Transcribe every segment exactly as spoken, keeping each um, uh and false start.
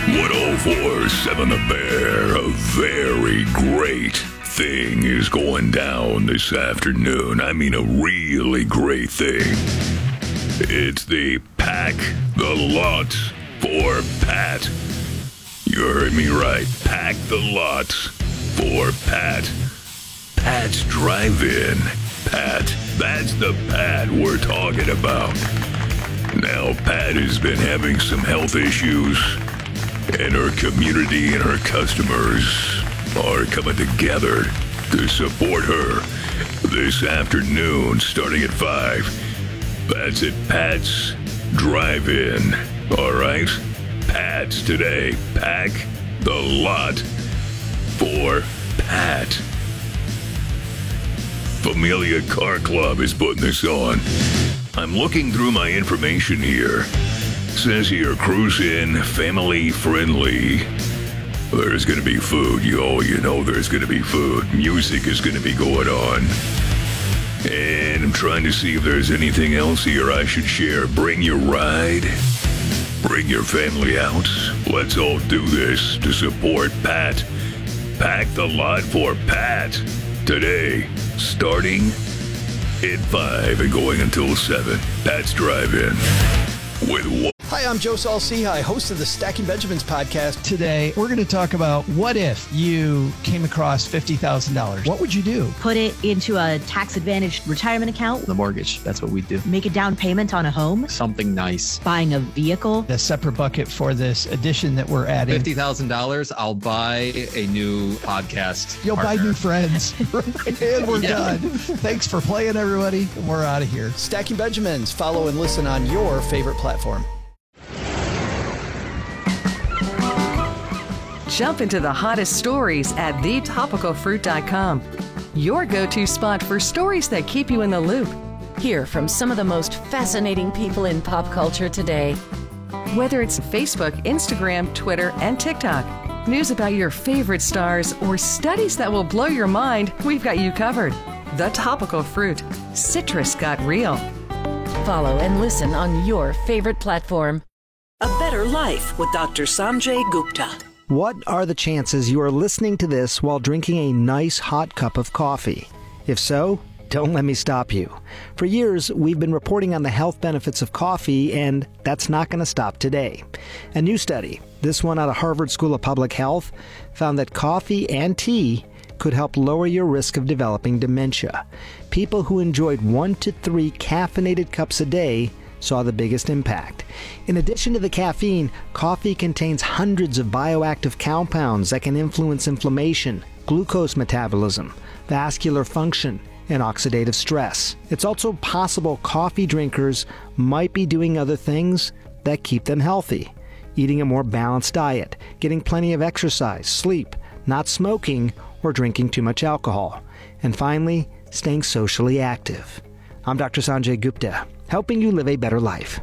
one oh four point seven The Bear. A very great thing is going down this afternoon. I mean, a really great thing. It's the Pack the Lot for Pat. You heard me right. Pack the Lot for Pat. Pat's Drive-In. Pat. That's the Pat we're talking about. Now, Pat has been having some health issues, and her community and her customers are coming together to support her this afternoon starting at five. That's at Pat's Drive-In. All right? Pat's today. Pack the Lot for Pat. Familia Car Club is putting this on. I'm looking through my information here. It says here, cruise in, family friendly. There's going to be food. Yo, you know there's going to be food. Music is going to be going on. And I'm trying to see if there's anything else here I should share. Bring your ride. Bring your family out. Let's all do this to support Pat. Pack the Lot for Pat. Today, starting at five and going until seven. Pat's Drive-In with one. Hi, I'm Joe Saul-Sehy, host of the Stacking Benjamins podcast. Today, we're going to talk about what if you came across fifty thousand dollars. What would you do? Put it into a tax-advantaged retirement account. The mortgage, that's what we do. Make a down payment on a home. Something nice. Buying a vehicle. A separate bucket for this addition that we're adding. fifty thousand dollars, I'll buy a new podcast You'll partner. buy new friends. And we're Yeah. done. Thanks for playing, everybody. We're out of here. Stacking Benjamins. Follow and listen on your favorite platform. Jump into the hottest stories at the topical fruit dot com. Your go-to spot for stories that keep you in the loop. Hear from some of the most fascinating people in pop culture today. Whether it's Facebook, Instagram, Twitter, and TikTok, news about your favorite stars, or studies that will blow your mind, we've got you covered. The Topical Fruit. Citrus got real. Follow and listen on your favorite platform. A Better Life with Doctor Sanjay Gupta. What are the chances you are listening to this while drinking a nice hot cup of coffee? If so, don't let me stop you. For years, we've been reporting on the health benefits of coffee, and that's not going to stop today. A new study, this one out of Harvard School of Public Health, found that coffee and tea could help lower your risk of developing dementia. People who enjoyed one to three caffeinated cups a day saw the biggest impact. In addition to the caffeine, coffee contains hundreds of bioactive compounds that can influence inflammation, glucose metabolism, vascular function, and oxidative stress. It's also possible coffee drinkers might be doing other things that keep them healthy. Eating a more balanced diet, getting plenty of exercise, sleep, not smoking, or drinking too much alcohol. And finally, staying socially active. I'm Doctor Sanjay Gupta, helping you live a better life.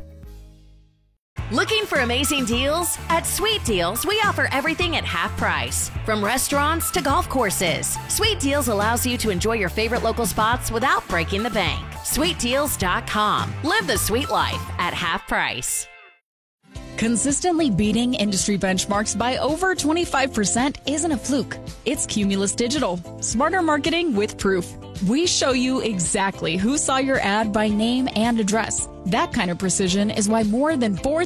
Looking for amazing deals? At Sweet Deals, we offer everything at half price. From restaurants to golf courses, Sweet Deals allows you to enjoy your favorite local spots without breaking the bank. sweet deals dot com. Live the sweet life at half price. Consistently beating industry benchmarks by over twenty-five percent isn't a fluke. It's Cumulus Digital. Smarter marketing with proof. We show you exactly who saw your ad by name and address. That kind of precision is why more than four